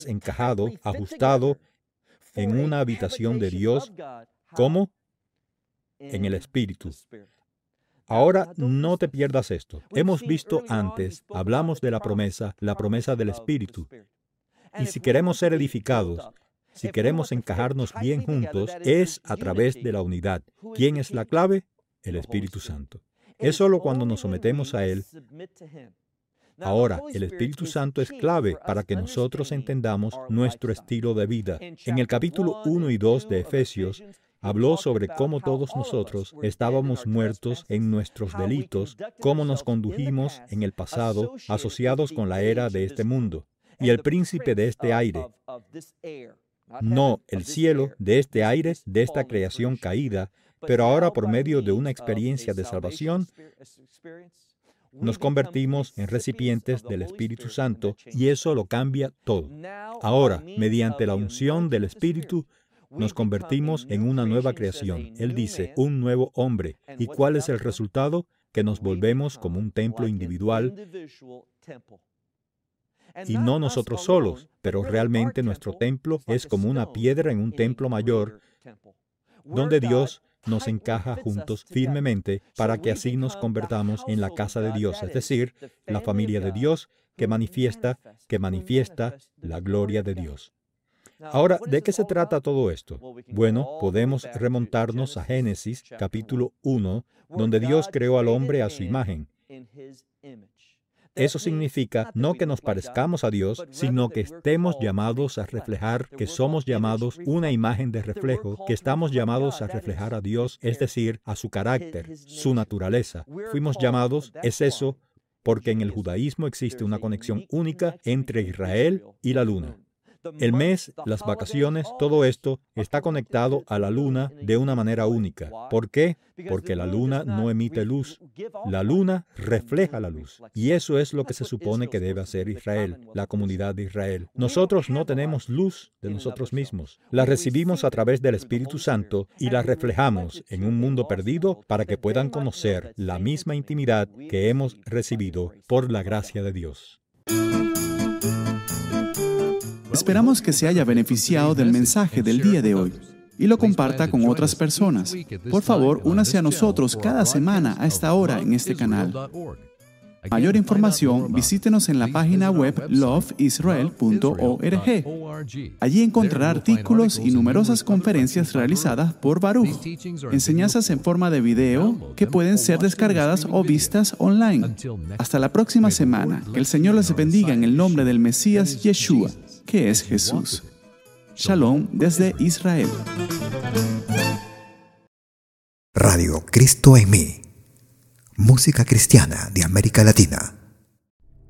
encajado, ajustado en una habitación de Dios. ¿Cómo? En el Espíritu. Ahora, no te pierdas esto. Hemos visto antes, hablamos de la promesa del Espíritu. Y si queremos ser edificados, si queremos encajarnos bien juntos, es a través de la unidad. ¿Quién es la clave? El Espíritu Santo. Es solo cuando nos sometemos a Él. Ahora, el Espíritu Santo es clave para que nosotros entendamos nuestro estilo de vida. En el capítulo 1 y 2 de Efesios, habló sobre cómo todos nosotros estábamos muertos en nuestros delitos, cómo nos condujimos en el pasado, asociados con la era de este mundo, y el príncipe de este aire. No el cielo, de este aire, de esta creación caída, pero ahora por medio de una experiencia de salvación, nos convertimos en recipientes del Espíritu Santo y eso lo cambia todo. Ahora, mediante la unción del Espíritu, nos convertimos en una nueva creación. Él dice, un nuevo hombre. ¿Y cuál es el resultado? Que nos volvemos como un templo individual. Y no nosotros solos, pero realmente nuestro templo es como una piedra en un templo mayor, donde Dios nos encaja juntos firmemente para que así nos convertamos en la casa de Dios, es decir, la familia de Dios que manifiesta la gloria de Dios. Ahora, ¿de qué se trata todo esto? Bueno, podemos remontarnos a Génesis, capítulo 1, donde Dios creó al hombre a su imagen. Eso significa no que nos parezcamos a Dios, sino que estemos llamados a reflejar, que somos llamados una imagen de reflejo, que estamos llamados a reflejar a Dios, es decir, a su carácter, su naturaleza. Fuimos llamados, es eso, porque en el judaísmo existe una conexión única entre Israel y la luna. El mes, las vacaciones, todo esto está conectado a la luna de una manera única. ¿Por qué? Porque la luna no emite luz. La luna refleja la luz. Y eso es lo que se supone que debe hacer Israel, la comunidad de Israel. Nosotros no tenemos luz de nosotros mismos. La recibimos a través del Espíritu Santo y la reflejamos en un mundo perdido para que puedan conocer la misma intimidad que hemos recibido por la gracia de Dios. Esperamos que se haya beneficiado del mensaje del día de hoy y lo comparta con otras personas. Por favor, únase a nosotros cada semana a esta hora en este canal. Mayor información, visítenos en la página web loveisrael.org. Allí encontrará artículos y numerosas conferencias realizadas por Baruch, enseñanzas en forma de video que pueden ser descargadas o vistas online. Hasta la próxima semana. Que el Señor les bendiga en el nombre del Mesías Yeshua, que es Jesús. Shalom desde Israel. Radio Cristo en mí. Música cristiana de América Latina.